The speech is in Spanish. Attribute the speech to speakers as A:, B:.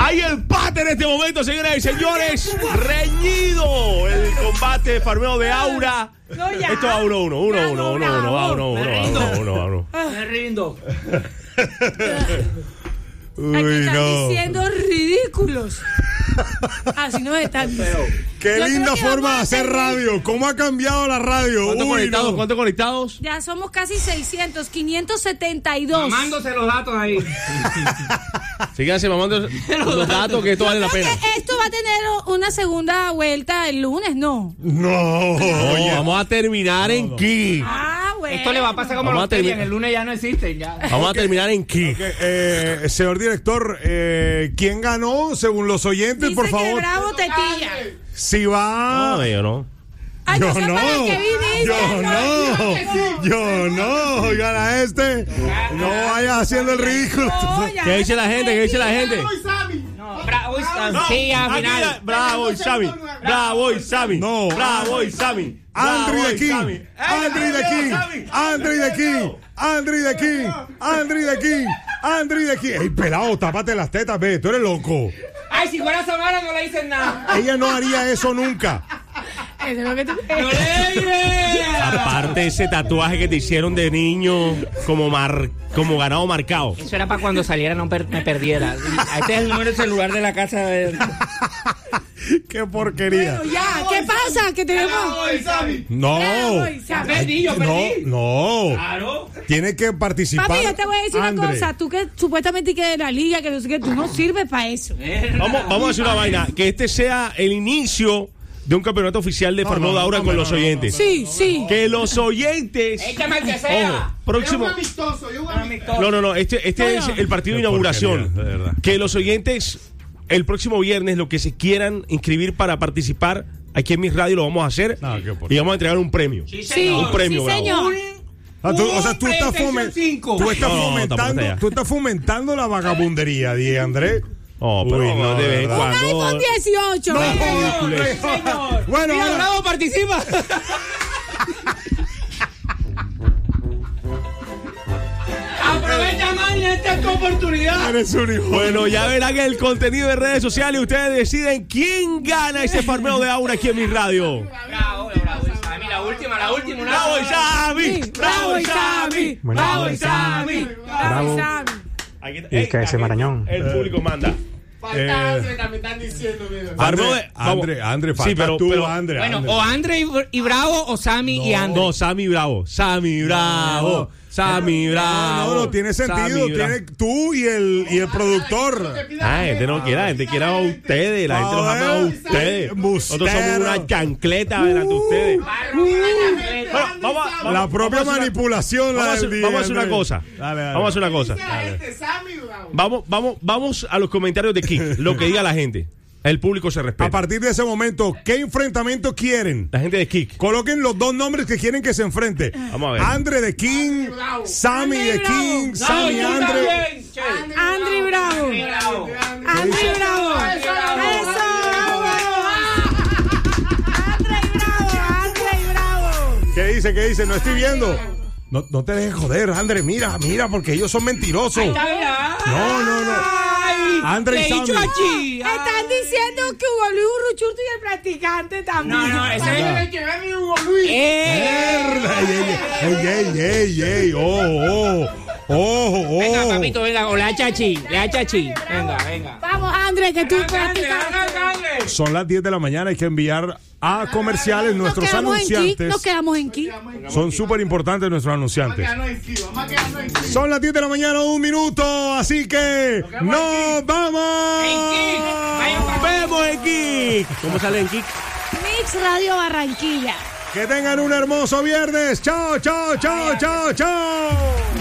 A: Hay empate en este momento, señoras y señores. Reñido el combate de farmeo de Aura.
B: No, ya.
A: Esto va 1-1.
C: Me rindo.
B: Aquí están diciendo ridículos. Así no están diciendo.
D: Qué
B: Yo
D: linda
B: creo que
D: forma de
B: vamos a
D: hacer
B: tener-
D: radio. ¿Cómo ha cambiado la radio?
A: ¿Cuántos conectados?
B: Ya somos casi 600, 572.
C: Mamándose los datos ahí.
A: Síganse mamando los datos que esto vale la
B: Creo
A: pena.
B: que esto va a tener una segunda vuelta el lunes, ¿no?
D: No.
A: Oye, vamos a terminar en Kick.
B: Ah, bueno.
C: Esto le va a pasar como
A: Vamos
C: los
A: a terminar.
C: Telian. El lunes ya no existen. Ya.
A: Vamos a terminar en Kick.
D: Señor director, ¿quién ganó según los oyentes,
B: Dice
D: por
B: que
D: favor?
B: Bravo Tetilla.
D: Si va.
A: No, yo no.
B: Ay,
D: Yo
B: sé
D: no,
B: para qué viniste,
D: yo no, oigan a este, no vaya haciendo el ridículo.
B: No, ya.
A: ¿Qué dice la gente? ¿Qué dice la gente?
C: No, Bravo y sí, al final.
A: Bravo y Sammy. Bravo y Sammy.
D: No.
A: Bravo y Sammy.
D: Andri de aquí,
A: Sammy.
D: Andri de aquí, Andri de aquí, Andri de aquí, Andri de aquí, Andri de aquí. Ey, pelado, tápate las tetas, ve, tú eres loco.
C: Ay, si fuera Samara no le dicen nada.
D: Ella no haría eso nunca.
B: Eso es lo que tú
C: No le digas.
A: Aparte de ese tatuaje que te hicieron de niño como ganado marcado.
C: Eso era para cuando saliera no me perdiera. Este es el número de celular de la casa de...
D: Qué porquería.
B: Bueno, ya, ¿qué pasa? Que tenemos.
D: No,
C: Perdí, yo perdí.
D: no,
C: Claro.
D: tiene que participar.
B: Papi, yo te voy a decir
D: Andre.
B: una cosa. Tú que supuestamente que de la liga, que no sé qué, tú no sirves para eso.
A: Vamos a hacer una vaina. Que este sea el inicio de un campeonato oficial de farmeo de Aura con los oyentes.
B: Sí.
A: Que los oyentes.
C: Échame el que sea.
A: Ojo, próximo.
C: Amistoso.
A: No. Este es el partido de inauguración.
D: porquería, de verdad.
A: Que los oyentes, el próximo viernes, lo que se quieran inscribir para participar aquí en Mis Radio, lo vamos a hacer.
D: No, qué porquería.
A: Y vamos a entregar un premio.
B: Sí,
A: Un premio,
B: sí,
A: bravo.
B: señor.
D: O sea, tú estás,
C: PlayStation 5.
D: tú estás
A: No,
D: fomentando,
A: tampoco está allá.
D: tú estás fomentando la vagabundería, Diego Andrés.
A: Oh, pero
D: Uy, no,
A: de vez en
D: de verdad.
B: Un
A: cuando.
B: iPhone 18.
D: No,
B: ¿eh?
C: Señor.
D: Bueno,
C: Mira,
D: ahora-
C: Bravo participa. Aprovecha, man, esta es tu oportunidad.
D: eres un hijo.
A: Bueno, ya verán el contenido de redes sociales y ustedes deciden quién gana ese farmeo de Aura aquí en Mis Radio.
C: Bravo. Sammy, la última.
A: ¡Bravo y Sammy!
B: Bravo y Sammy. Bravo y Sammy. Bravo y Sammy.
A: Y que ese marañón. El público manda.
C: me están diciendo,
A: Farmeo de-
D: Andre, falta
A: Sí, pero-
D: tú,
A: pero-
D: Andre.
C: Bueno,
D: Andre.
C: o Andre y Bravo o Sammy y Andre.
A: No, Sammy Bravo. Sammy Bravo. Sammy Bravo.
D: No, tiene sentido.
A: Sammy Bravo.
D: Tiene tú y el productor.
A: La gente no quiere, la gente quiere a ustedes, la gente los ama a ustedes. Nosotros somos una chancleta delante de ustedes. Bueno,
D: La propia
A: vamos a hacer una-
D: manipulación. la del día,
A: Vamos a hacer una
D: Andre.
A: cosa.
D: Dale.
A: Vamos a hacer una cosa. Vamos a los comentarios de Kick, lo que diga la gente. El público se
D: A
A: respeta.
D: partir de ese momento, ¿qué enfrentamiento quieren?
A: La gente de Kick.
D: Coloquen los dos nombres que quieren que se enfrente.
A: Vamos a ver.
D: Andre de King, Sammy de King, Sammy
C: yo
D: Andre.
C: también, che.
B: Andri Bravo.
C: Bravo.
B: Andri Bravo. Eso, bravo. Andri Bravo.
D: ¿Qué dice? No estoy viendo. No te dejes joder, Andre. Mira, porque ellos son mentirosos. No. Andre y
C: Le he dicho
D: Sammy.
C: aquí.
B: Están diciendo que Hugo Luis Urruchurtu y el practicante también.
C: No, ese es el que va a mi Hugo Luis.
D: ¡Ey! ¡Oh!
C: Venga, papito, venga, o le da chachi. Venga.
B: Vamos, André, que tú practicas.
D: Son las 10 de la mañana. Hay que enviar a comerciales nuestros anunciantes.
B: Nos quedamos en Kik.
D: Son súper importantes nuestros anunciantes. Son las 10 de la mañana, 1 minuto. Así que ¡nos vamos!
A: Nos vemos en Kick. ¿Cómo sale en Kick?
B: Mix Radio Barranquilla.
D: Que tengan un hermoso viernes. Chao.